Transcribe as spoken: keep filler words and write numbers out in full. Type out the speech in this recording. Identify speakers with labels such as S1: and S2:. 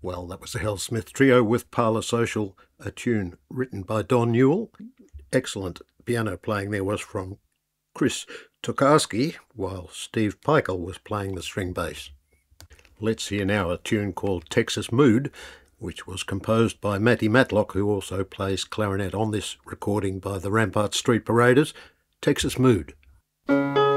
S1: Well, that was the Hal Smith Trio with Parlour Social, a tune written by Don Newell. Excellent piano playing there was from Chris Tokarski, while Steve Peichel was playing the string bass. Let's hear now a tune called Texas Mood, which was composed by Matty Matlock, who also plays clarinet on this recording by the Rampart Street Paraders. Texas Mood.